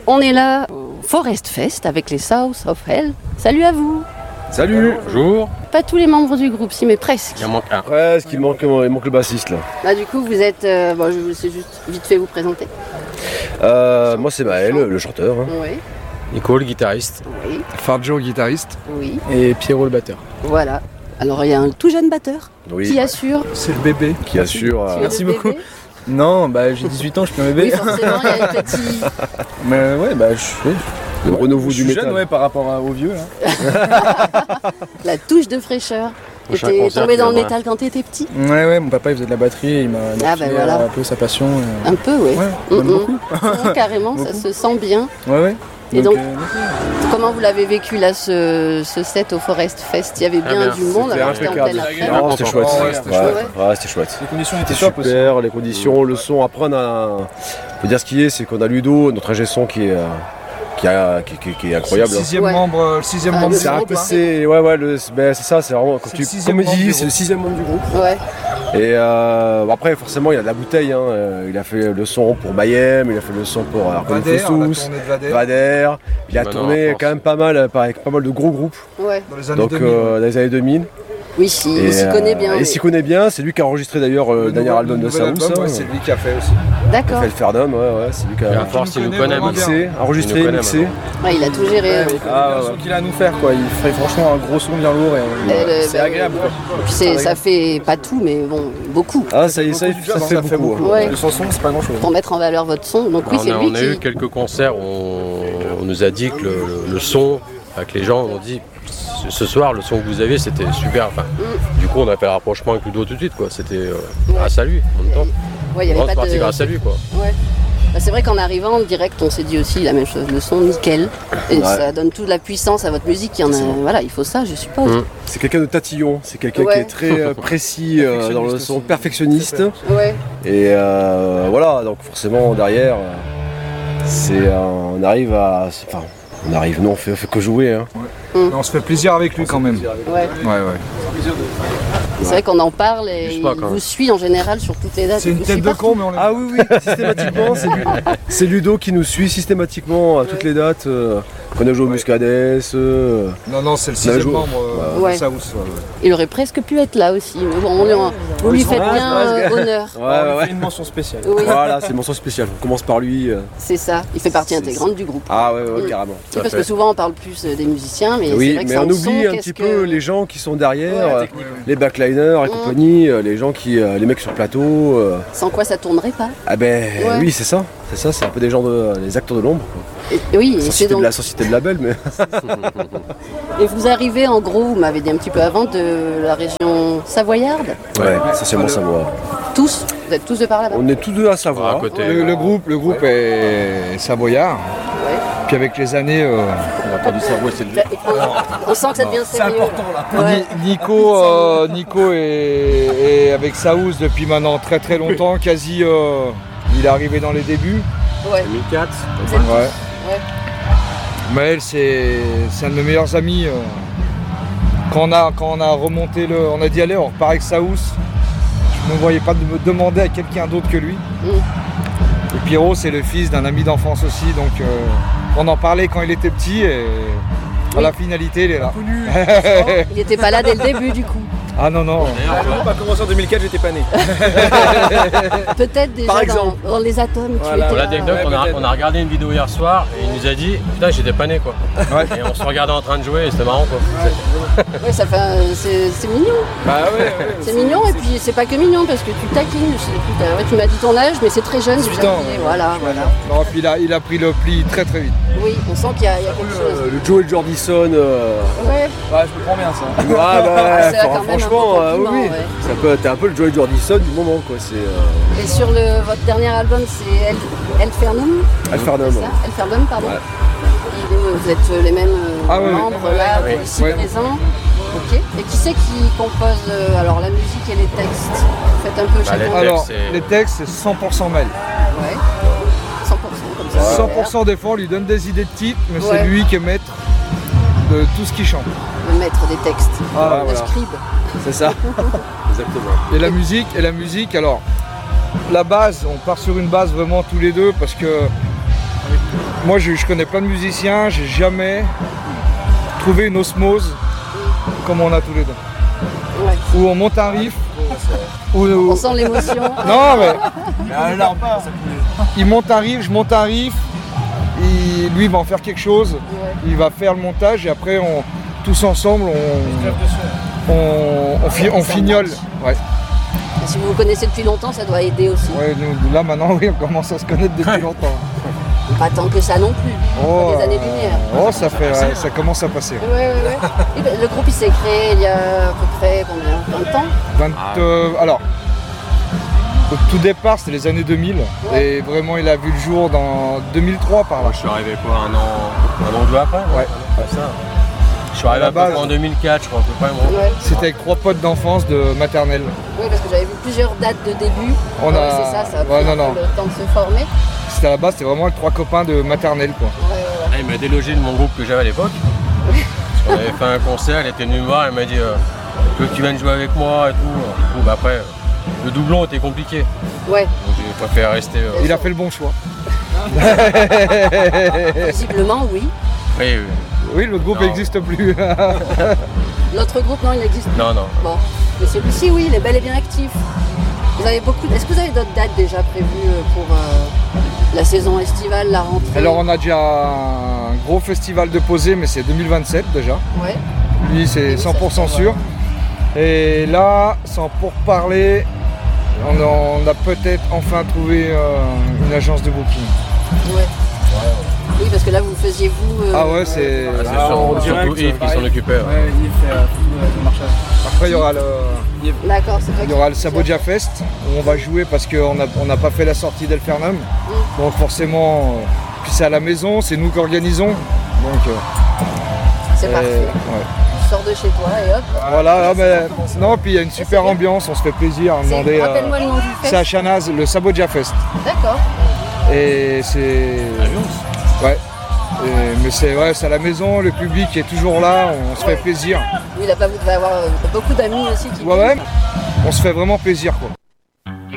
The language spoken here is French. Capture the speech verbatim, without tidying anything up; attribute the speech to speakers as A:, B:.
A: On est là au Forest Fest avec les South of Hell. Salut à vous.
B: Salut. Bonjour.
A: Pas tous les membres du groupe, si, mais presque.
B: Il en manque un.
C: Presque, il manque, il manque le bassiste là.
A: Là, du coup, vous êtes. Euh, bon, je vais juste vite fait vous présenter.
C: Euh, moi, c'est Maël, le chanteur. Hein.
A: Oui.
B: Nico, le guitariste.
A: Oui.
D: Farjo, guitariste.
A: Oui.
D: Et Pierrot, le batteur.
A: Voilà. Alors, il y a un tout jeune batteur
C: Oui.
A: qui assure.
D: C'est le bébé.
C: Qui assure.
A: Tu
C: Euh...
A: es
D: Merci
A: le
D: beaucoup.
A: bébé.
D: Non, bah j'ai dix-huit ans, je suis un
A: Oui,
D: bébé.
A: forcément, il y a le petit.
D: Mais ouais, bah je, ouais,
C: Le renouveau
D: je
C: du
D: suis
C: métal.
D: jeune ouais, par rapport à- aux vieux. Hein.
A: La touche de fraîcheur. Et
B: Prochain
A: t'es
B: concert
A: tombé
B: qui
A: dans le
B: viendra.
A: métal quand t'étais petit?
D: Ouais, ouais, mon papa il faisait de la batterie et il m'a il m'a
A: Ah, bah
D: filé,
A: voilà.
D: euh, un peu sa passion. et,
A: Un peu, oui.
D: Ouais,
A: Mm,
D: même
A: mm.
D: beaucoup.
A: Non, carrément, ça
D: Beaucoup.
A: se sent bien.
D: Ouais, ouais.
A: Et donc,
D: euh,
A: Comment vous l'avez vécu là, ce, ce set au Forest Fest? Il y avait
B: Très
A: bien
B: bien.
A: du monde,
C: C'était
A: alors c'était en
C: impeccable.
A: pleine après.
C: Non, c'était chouette.
D: Ouais, c'était
C: Ouais,
A: chouette.
C: ouais, c'était chouette.
D: les conditions
C: C'était
D: étaient top aussi.
C: super, les conditions, le son. Après, on a. Faut dire ce qui est, c'est qu'on a Ludo, notre ingé son qui est, euh, qui, a- qui- qui- qui est incroyable.
D: Le
C: hein.
D: sixième
A: Ouais.
D: membre, euh, le sixième
A: Ah,
D: membre
A: le
D: du
C: C'est un
D: groupe,
C: peu,
D: hein.
C: c'est, ouais, ouais, le- ben, c'est ça, c'est vraiment, comme,
D: C'est
C: tu,
D: le sixième
C: comme il
D: membre
C: dit,
D: du
C: c'est le
D: groupe.
C: sixième membre du groupe.
A: Ouais.
C: Et euh, bon, après, forcément, il y a de la bouteille. Hein. Euh, Il a fait le son pour Mayhem, il a fait le son pour Arcon
D: Vader, la
C: Fossus,
D: tournée de Vader.
C: Vader. Il a
B: Maintenant,
C: tourné
B: en France.
C: quand même pas mal euh, avec pas mal de gros groupes.
A: Ouais.
D: Dans les années
C: Donc
D: deux mille.
C: euh, dans les années deux mille.
A: Oui, si,
C: Et,
A: il s'y
C: euh,
A: connaît bien.
C: Il
A: mais-
C: s'y connaît bien. C'est lui qui a enregistré d'ailleurs euh, le dernier
D: nouvel-
C: album de
D: nouvel
C: Saouz.
D: album,
C: hein.
D: ouais, c'est lui qui a fait aussi.
C: Il a
A: D'accord.
C: fait le Ferdinand, ouais, ouais, c'est lui qui
B: Et à
C: a
B: force, il nous
D: connaît
B: connaît
D: vraiment
B: maintenant.
C: mixé, enregistré,
B: Il nous connaît
C: mixé.
B: maintenant.
A: Ouais, il a tout géré.
D: Ouais,
A: ouais.
D: mais il connaît
C: Ah,
D: bien le
C: ouais.
D: son qu'il a à nous faire quoi. Il ferait franchement un gros son bien lourd et,
A: Et le-
D: c'est
A: bah,
D: agréable quoi.
A: Et puis c'est- ça fait pas tout, mais bon, beaucoup.
C: Ah, ça y est, ça, y est,
D: Beaucoup du
C: ça
D: job,
C: fait
D: hein,
C: beaucoup. hein.
A: Ouais.
D: Le son son c'est pas grand chose.
A: Pour mettre en valeur votre son. Donc oui,
B: Alors,
A: c'est
B: on, a,
A: lui
B: on a
A: qui.
B: eu quelques concerts où on, on nous a dit que le, le- le son, avec les gens, on dit ce- ce soir le son que vous avez c'était super. Enfin,
A: Mm.
B: Du coup, on a fait le rapprochement avec Ludo tout de suite. Quoi. C'était euh,
A: Ouais.
B: grâce à lui en même temps.
A: Ouais, il y avait
B: Bon,
A: pas
B: c'est parti
A: de.
B: grâce à lui. Quoi.
A: Ouais. Bah, c'est vrai qu'en arrivant en direct, on s'est dit aussi la même chose. Le son nickel. Et
C: Ouais.
A: ça donne toute la puissance à votre musique. Il y en a. Voilà, il faut ça, je suppose.
B: Mm.
C: C'est quelqu'un de tatillon, c'est quelqu'un
A: Ouais.
C: qui est très euh, précis euh, dans le son,
D: aussi.
C: perfectionniste.
A: Ouais.
C: Et euh, voilà, donc forcément derrière, euh, c'est, euh, on arrive à. Enfin, on arrive, non, on fait, on fait que jouer. Hein.
D: Mais on se fait plaisir avec lui quand même.
A: Ouais.
D: Ouais ouais.
A: C'est vrai qu'on en parle et
B: Bouge pas,
A: il
B: quand
A: vous
B: même.
A: suit en général sur toutes les dates.
D: C'est
A: Il
D: une
A: vous
D: tête
A: suit
D: de
A: partout.
D: con mais on l'aime.
C: Ah oui, oui, systématiquement, c'est, Lu- c'est Ludo qui nous suit systématiquement à toutes les dates. euh, qu'on a joué au Muscadès. euh,
D: Non non c'est le
C: On a
D: sixième
C: joué.
D: membre euh,
A: Ouais.
D: de Saouz. Ouais, ouais.
A: Il aurait presque pu être là aussi. Mais bon, on lui, on- vous lui
D: ils sont
A: faites
D: là,
A: bien
C: c'est
A: euh,
C: vrai.
A: honneur.
C: Ouais,
D: On
C: ouais,
D: lui
C: ouais.
D: fait une mention spéciale.
A: Oui,
C: Voilà, c'est une mention spéciale. On commence par lui. euh.
A: c'est ça. Il fait partie
C: C'est-
A: intégrante du groupe.
C: Ah ouais, ouais,
A: Mm.
C: carrément.
A: C'est parce que souvent on parle plus euh, des musiciens, mais c'est
C: Oui,
A: vrai que
C: mais
A: sans
C: on
A: le
C: oublie
A: son,
C: un
A: qu'est-ce
C: petit
A: que-
C: peu les gens qui sont derrière,
A: Ouais,
C: euh,
D: technique.
C: les backliners et
A: Mm.
C: compagnie, euh, les gens qui, euh, les mecs sur plateau. euh.
A: sans quoi ça tournerait pas.
C: Ah ben
A: Ouais.
C: oui, c'est ça, c'est ça, c'est un peu des gens de, les acteurs de l'ombre. quoi.
A: Et, oui, et,
C: Sans
A: c'est
C: citer,
A: donc-
C: de la, sans citer de label, mais
A: et vous arrivez en gros, vous m'avez dit un petit peu avant, de la région savoyarde.
C: ouais, essentiellement
D: le-
C: savoir.
A: Tous, vous êtes tous de par là-bas.
C: On est tous deux à
B: À
C: savoir.
B: côté,
D: Le, le groupe, le groupe est savoyard.
A: Ouais.
D: Puis avec les années, euh,
B: on n'a pas du cerveau, c'est le
A: On sent que ça devient sérieux. Ouais.
D: Ni- Nico, euh, Nico est, est avec Saouz depuis maintenant très très longtemps, quasi. euh, il est arrivé dans les débuts.
A: Ouais.
B: deux mille quatre.
D: Ouais.
A: Ouais.
D: Maël, c'est c'est un de mes meilleurs amis. euh. Quand on a, quand on a remonté le. On a dit allez, on repart avec Saouz. Je ne me voyais pas de me demander à quelqu'un d'autre que lui.
A: Mm.
D: Et Pierrot, c'est le fils d'un ami d'enfance aussi, donc euh, on en parlait quand il était petit et à la finalité, il est là.
A: Il n'était pas là dès le début du coup.
D: Ah non, non.
E: Le groupe a commencé en deux mille quatre, j'étais pas né.
A: Peut-être déjà
C: Par
A: dans,
C: exemple.
A: dans les atomes. Tu
E: Voilà.
A: étais
B: Pour
A: là.
B: l'anecdote,
E: Ouais,
B: on, a,
E: peut-être.
B: on a regardé une vidéo hier soir et il nous a dit putain j'étais pas né quoi.
D: Ouais.
B: Et on se regardait en train de jouer et c'était marrant quoi.
A: Ouais, ça fait, un- c'est, c'est mignon.
E: Bah ouais, ouais.
A: C'est mignon et puis c'est pas que mignon parce que tu taquines. Je sais plus, t'as- ouais, tu m'as dit ton âge, mais c'est très jeune.
D: dix-huit
A: déjà.
D: ans,
A: Et
D: ouais.
A: Voilà, voilà.
D: Non, puis il a, il a pris le pli très très vite.
A: Oui, on sent qu'il y a, il y a quelque chose.
C: Euh, le Joey Jordison. Euh...
A: Ouais,
E: Ouais, je me prends bien ça.
C: Ah bah,
A: Ah, c'est
C: fran-
A: quand même un
C: franchement,
A: beau
C: euh, oui,
A: compliment,
C: oui.
A: ouais.
C: Ça peut, t'es un peu le Joey Jordison du moment, quoi. C'est euh,
A: et sur le, votre dernier album, c'est El, El Fernum.
C: Alfernum.
A: C'est ça El Fernum, pardon.
C: Ouais.
A: Et vous vous êtes les mêmes euh,
D: Ah oui, oui.
A: membres là,
B: Oui.
A: ici
D: Ouais.
A: présents. Ok. Et qui c'est qui compose euh, alors la musique et les textes? Vous faites un peu
B: Bah,
A: chacun.
B: les-
D: Alors,
B: c'est-
D: les textes, c'est cent pour cent Maël.
A: Ouais. cent pour cent comme ça.
D: cent pour cent des fois, on lui donne des idées de titres, mais
A: Ouais.
D: c'est lui qui est maître de tout ce qu'il chante.
A: Le maître des textes.
D: Ah,
A: le
C: voilà.
A: scribe.
C: C'est ça. Exactement.
D: Et la musique, et la musique, alors, la base, on part sur une base vraiment tous les deux parce que Moi je, je connais plein de musiciens, j'ai jamais trouvé une osmose comme on a tous les deux.
A: Ouais.
D: Où on monte un riff, où, où-
A: On sent l'émotion.
D: non mais
E: Ah, là, pas, ça
D: il monte un riff, je monte un riff, il- lui il va en faire quelque chose,
A: Ouais.
D: il va faire le montage et après on, tous ensemble on, on, on, fi- on fignole. Ouais.
A: Et si vous vous connaissez depuis longtemps, ça doit aider aussi.
D: Ouais, nous, là maintenant oui on commence à se connaître depuis longtemps.
A: Pas tant que ça non plus.
D: Oh,
A: Pas des années-lumière.
D: euh, oh ça fait ouais, ça commence à passer.
A: Ouais, ouais, ouais. Et ben, le groupe il s'est créé il y a à peu près combien vingt ans.
D: vingt, euh, alors, au tout départ, c'était les années deux mille,
A: Ouais.
D: et vraiment, il a vu le jour dans deux mille trois par là.
B: Moi, je suis arrivé quoi, un an, un an ou deux après
D: Ouais.
B: C'est ça. Je suis arrivé
D: À
B: à
D: la
B: peu près
D: base.
B: en deux mille quatre, je crois, à peu près. moi.
A: Ouais.
D: C'était avec trois potes d'enfance de maternelle.
A: Oui, parce que j'avais vu plusieurs dates de début.
D: On
A: Ouais,
D: a-
A: c'est ça, ça a pris
D: ouais, non,
A: un peu
D: non.
A: le temps de se former.
D: C'était à la base, c'était vraiment avec trois copains de maternelle, quoi.
A: Ouais, ouais, ouais.
B: Ah, il m'a délogé de mon groupe que j'avais à l'époque. Parce qu'on avait fait un concert, elle était venue me voir, elle m'a dit euh, je veux que tu viennes jouer avec moi et tout. Du coup, bah, après, euh, le doublon était compliqué.
A: Ouais,
B: Donc j'ai préféré rester. euh,
D: Il a fait le bon choix.
A: visiblement oui.
B: oui, oui.
D: Oui, le groupe
B: Non.
D: n'existe plus.
A: L'autre groupe, non, il n'existe plus.
B: Non, non.
A: Bon, mais celui-ci, oui, il est bel et bien actif. Vous avez beaucoup. Est-ce que vous avez d'autres dates déjà prévues euh, pour euh, la saison estivale, la rentrée?
D: Alors, on a déjà un gros festival de posée, mais c'est deux mille vingt-sept déjà.
A: Ouais.
D: Lui, c'est cent pour cent sûr. Et là, sans pourparler, on a, on a peut-être enfin trouvé euh, une agence de booking.
A: Ouais. Oui, parce que là, vous le faisiez vous. euh,
D: Ah ouais, c'est.
B: Ah, c'est
E: Ah,
B: sûr,
E: en
B: surtout
E: direct,
B: Yves qui
E: pareil.
B: s'en occupait. ouais.
E: Ouais, Yves fait euh, tout le- le marchage.
D: Après, il y aura le,
A: D'accord, c'est vrai.
D: il y aura le Sabodia Fest où on va jouer parce qu'on n'a on n'a pas fait la sortie d'Elfernum. Donc forcément, euh, puis c'est à la maison, c'est nous qui organisons. Donc euh,
A: C'est
D: et-
A: parfait.
D: ouais.
A: Tu sors de chez toi et hop.
D: Voilà, ah, mais, non, puis il y a une super ambiance, on se fait plaisir à
A: C'est-
D: demander.
A: Rappelle-moi le nom du
D: C'est à
A: fest.
D: Chanaz, le Sabodia Fest.
A: D'accord.
D: Et c'est. Ouais. Et- mais c'est ouais, c'est à la maison, le public est toujours là, on se fait plaisir.
A: Oui, là-bas, vous devez avoir euh, beaucoup d'amis aussi qui.
D: Ouais, ouais, on se fait vraiment plaisir quoi.